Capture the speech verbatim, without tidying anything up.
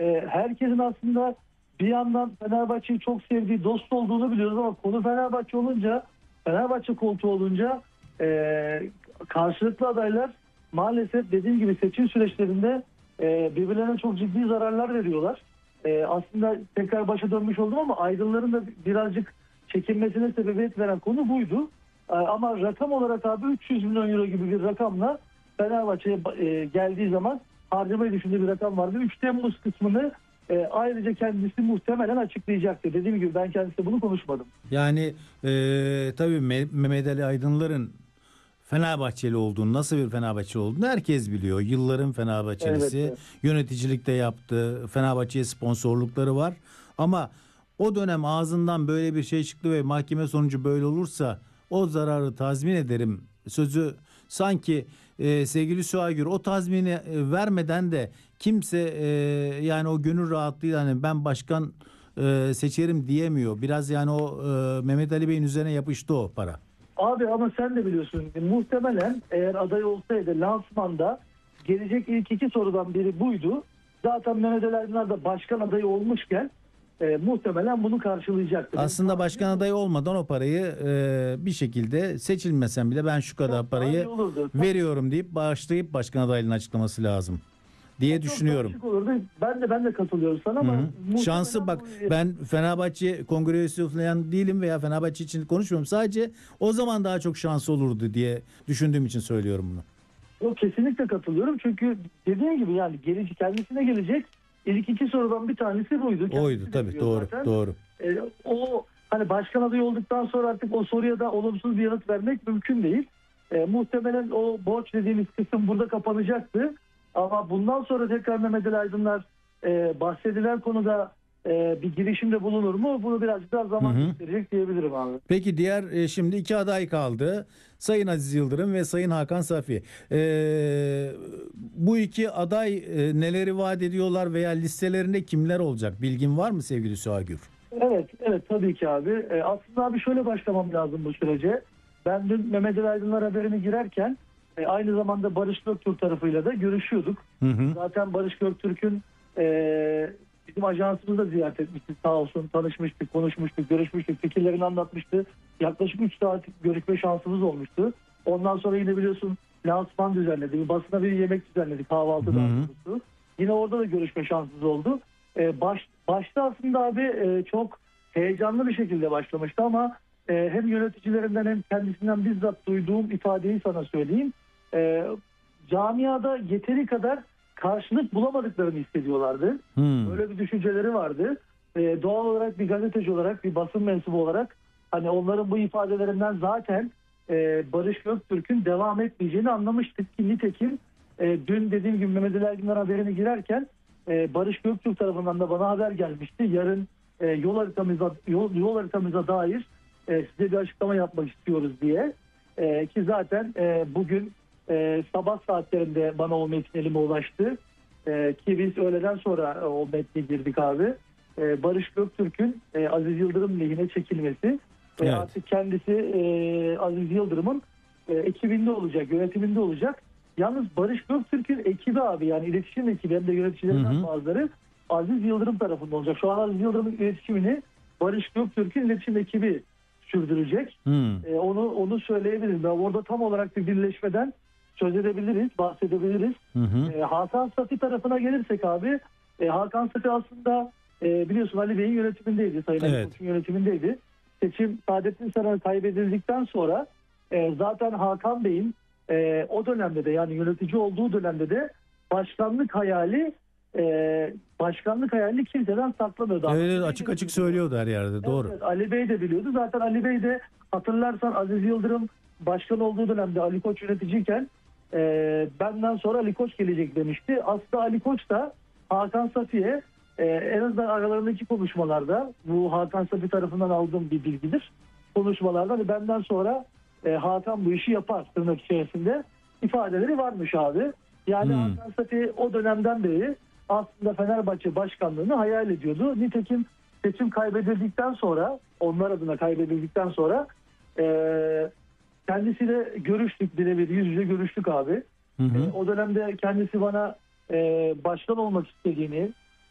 e, herkesin aslında bir yandan Fenerbahçe'yi çok sevdiği, dost olduğunu biliyoruz ama konu Fenerbahçe olunca, Fenerbahçe koltuğu olunca e, karşılıklı adaylar maalesef dediğim gibi seçim süreçlerinde e, birbirlerine çok ciddi zararlar veriyorlar. E, aslında tekrar başa dönmüş oldum ama aydınların da birazcık çekinmesine sebebiyet veren konu buydu. E, ama rakam olarak abi üç yüz milyon euro gibi bir rakamla Fenerbahçe'ye e, geldiği zaman harcamayı düşündüğü bir rakam vardı. üç Temmuz kısmını e, ayrıca kendisi muhtemelen açıklayacaktı. Dediğim gibi ben kendisiyle bunu konuşmadım. Yani e, tabii Mehmet Ali Aydınlar'ın Fenerbahçeli olduğunu, nasıl bir Fenerbahçeli olduğunu herkes biliyor. Yılların Fenerbahçelisi, Evet, evet. yöneticilikte yaptı, Fenerbahçe'ye sponsorlukları var. Ama o dönem ağzından böyle bir şey çıktı ve mahkeme sonucu böyle olursa o zararı tazmin ederim sözü sanki e, sevgili Suagür o tazmini e, vermeden de kimse e, yani o gönül rahatlığıyla hani ben başkan e, seçerim diyemiyor. Biraz yani o e, Mehmet Ali Bey'in üzerine yapıştı o para. Abi ama sen de biliyorsun muhtemelen eğer aday olsaydı lansmanda gelecek ilk iki sorudan biri buydu. Zaten Mehmet Ali Aydınlar da başkan adayı olmuşken e, muhtemelen bunu karşılayacaktı. Aslında başkan adayı olmadan o parayı e, bir şekilde seçilmesem bile ben şu kadar parayı veriyorum deyip bağışlayıp başkan adaylığını açıklaması lazım diye çok düşünüyorum. Olurdu. Ben de ben de katılıyorum sana ama şansı bak bu... ben Fenerbahçe kongre üyesi falan değilim veya Fenerbahçe için konuşmuyorum. Sadece o zaman daha çok şansı olurdu diye düşündüğüm için söylüyorum bunu. Yok, kesinlikle katılıyorum çünkü dediğim gibi yani gelecek kendisine gelecek ilk iki sorudan bir tanesi buydu. Kendisi Oydu tabii doğru zaten. doğru. Ee, o hani başkan adayı olduktan sonra artık o soruya da olumsuz bir yanıt vermek mümkün değil. Ee, muhtemelen o borç dediğimiz kısım burada kapanacaktı. Ama bundan sonra tekrar Mehmet Ali Aydınlar e, bahsedilen konuda e, bir girişimde bulunur mu? Bunu birazcık daha zaman gösterecek diyebilirim abi. Peki diğer e, şimdi iki aday kaldı. Sayın Aziz Yıldırım ve Sayın Hakan Safi. Ee, bu iki aday e, neleri vaat ediyorlar veya listelerinde kimler olacak? Bilgin var mı sevgili Suagür? Evet, evet tabii ki abi. E, aslında abi şöyle başlamam lazım bu sürece. Ben dün Mehmet Ali Aydınlar haberini girerken e, aynı zamanda Barış Göktürk tarafıyla da görüşüyorduk. Hı hı. Zaten Barış Göktürk'ün e, bizim ajansımızda ziyaret etmişti. Sağ olsun tanışmıştık, konuşmuştuk, görüşmüştük, fikirlerini anlatmıştı. Yaklaşık üç saat görüşme şansımız olmuştu. Ondan sonra yine biliyorsun lansman düzenledi. Bir basına bir yemek düzenledi, kahvaltı daha doğrusu. Yine orada da görüşme şansımız oldu. E, baş, başta aslında abi e, çok heyecanlı bir şekilde başlamıştı ama e, hem yöneticilerinden hem kendisinden bizzat duyduğum ifadeyi sana söyleyeyim. E, camiada yeteri kadar karşılık bulamadıklarını hissediyorlardı. Hmm. Böyle bir düşünceleri vardı. E, doğal olarak bir gazeteci olarak, bir basın mensubu olarak hani onların bu ifadelerinden zaten e, Barış Göktürk'ün devam etmeyeceğini anlamıştık ki nitekim e, dün dediğim gibi Mehmet Ali Aydınlar haberini girerken e, Barış Göktürk tarafından da bana haber gelmişti. Yarın e, yol haritamıza yol, yol haritamıza dair e, size bir açıklama yapmak istiyoruz diye e, ki zaten e, bugün e, sabah saatlerinde bana o metin elime ulaştı e, ki biz öğleden sonra o metne girdik abi. E, Barış Göktürk'ün e, Aziz Yıldırım lehine çekilmesi ve evet. artık kendisi e, Aziz Yıldırım'ın e, ekibinde olacak, yönetiminde olacak. Yalnız Barış Göktürk'ün ekibi abi yani iletişim ekibi hem de yöneticilerinden hı hı. bazıları Aziz Yıldırım tarafında olacak. Şu an Aziz Yıldırım'ın iletişimini Barış Göktürk'ün iletişim ekibi sürdürecek. E, onu onu söyleyebilirim. Orada tam olarak bir birleşmeden söz edebiliriz, bahsedebiliriz. Hı hı. E, Hakan Safi tarafına gelirsek abi e, Hakan Safi aslında e, biliyorsun Ali Bey'in yönetimindeydi. Sayın evet. Ali Koç'un yönetimindeydi. Seçim Saadettin Saran kaybedildikten sonra e, zaten Hakan Bey'in e, o dönemde de yani yönetici olduğu dönemde de başkanlık hayali e, başkanlık hayali kimseden saklamıyordu. Evet, açık açık söylüyordu her yerde. Doğru. Evet, Ali Bey de biliyordu. Zaten Ali Bey de hatırlarsan Aziz Yıldırım başkan olduğu dönemde Ali Koç yöneticiyken e, benden sonra Ali Koç gelecek demişti. Aslında Ali Koç da Hakan Safi'ye e, en azından aralarındaki konuşmalarda bu Hakan Safi tarafından aldığım bir bilgidir. Konuşmalarda hani benden sonra e, Hakan bu işi yapar tırnak içerisinde ifadeleri varmış abi. Yani hmm. Hakan Safi o dönemden beri aslında Fenerbahçe başkanlığını hayal ediyordu. Nitekim seçim kaybedildikten sonra onlar adına kaybedildikten sonra e, kendisiyle görüştük, birebir yüz yüze görüştük abi. Hı hı. E, o dönemde kendisi bana e, başkan olmak istediğini,